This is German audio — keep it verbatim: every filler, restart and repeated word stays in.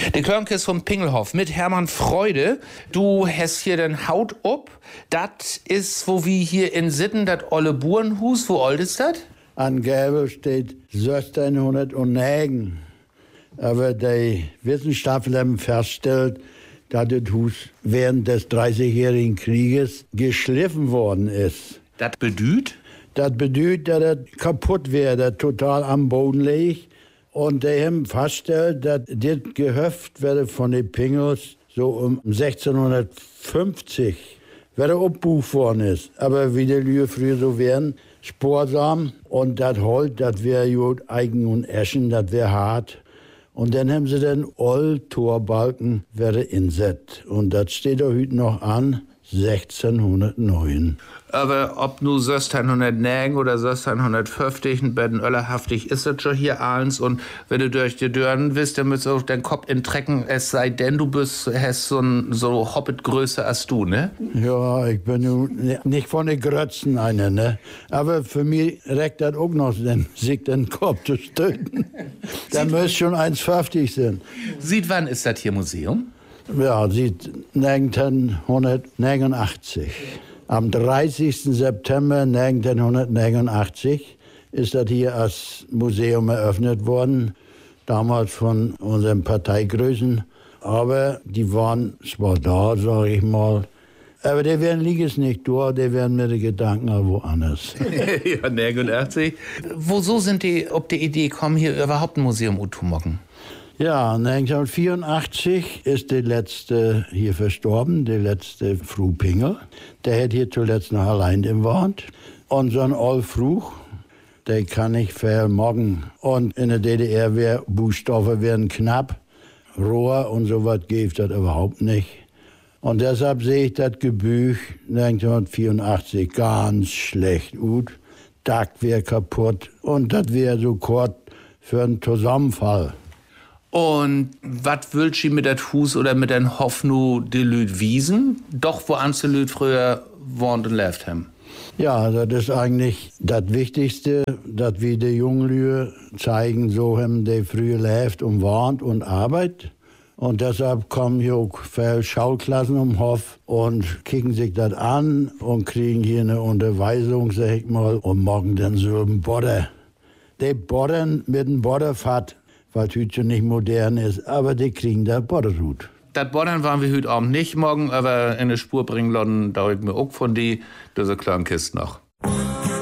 Der Klörnkist vom Pingelhof mit Hermann Freude. Du hast hier den Haut ob. Das ist, wo wir hier in Sitten, das olle Burenhus. Wo alt ist das? An Gäbel steht sechzehnhundertneun. Aber die Wissenschaftler haben festgestellt, dass das Haus während des dreißigjährigen Krieges geschliffen worden ist. Das bedeutet? Das bedeutet, dass es kaputt wäre, total am Boden liegt. Und die haben festgestellt, dass das Gehöft werde von den Pingels so um sechzehnhundertfünfzig werde abgebucht worden ist. Aber wie die Lühe früher so wären, sporsam. Und das Holz, das wäre gut Eichen und Eschen, das wäre hart. Und dann haben sie den Old-Torbalken werde inset. Und das steht auch heute noch an, sechzehnhundertneun. Aber ob nu sechzehnhundertneun oder sechzehnhundertfünfzig, ein bisschen öllerhaftig ist das schon hier eins. Und wenn du durch die Dörren bist, dann müsst du auch deinen Kopf entrecken, es sei denn, du bist, hast so ein so Hobbit-Größe als du, ne? Ja, ich bin nun nicht von den Grötzen einer, ne? Aber für mich reicht das auch noch, den, sich den Kopf zu stützen. Da müsste schon eins fünfzig sein. Sieht wann ist das hier Museum? Ja, sieht neunzehnhundertneunundachtzig. Am dreißigsten September neunzehnhundertneunundachtzig ist das hier als Museum eröffnet worden, damals von unseren Parteigrößen. Aber die waren zwar da, sage ich mal, aber die werden liegen es nicht durch, die werden mit den Gedanken auch woanders. Ja, neunundachtzig. Wieso sind die ob die Idee gekommen, hier überhaupt ein Museum zu machen? Ja, neunzehnhundertvierundachtzig ist der letzte hier verstorben, der letzte Fru Pingel. Der hat hier zuletzt noch allein gewohnt. Und so ein Old Fruch, der kann nicht vermogen. Und in der D D R wär, Buchstaben werden knapp, Rohr und sowas gibt das überhaupt nicht. Und deshalb sehe ich das Gebüch neunzehnhundertvierundachtzig ganz schlecht gut. Dach wäre kaputt und das wäre so kurz für einen Zusammenfall. Und was willst du mit der Hus oder mit den Hoffnung die Lüd wiesen? Doch, wo anste Lüd früher wohnt und lebt haben. Ja, das ist eigentlich das Wichtigste, dass wir die jungen Lüde zeigen, so haben die früher lebt und wohnt und arbeitet. Und deshalb kommen hier auch viele Schauklassen um Hof und kicken sich das an und kriegen hier eine Unterweisung, sag ich mal, und morgen dann so ein Bodder. Die boddern mit dem Bodderfahrt, weil es heute schon nicht modern ist, aber die kriegen da Bodderhut. Das Boddern waren wir heute Abend nicht, morgen aber in eine Spur bringen lassen, da ich mir auch von die, diese kleinen Kisten noch.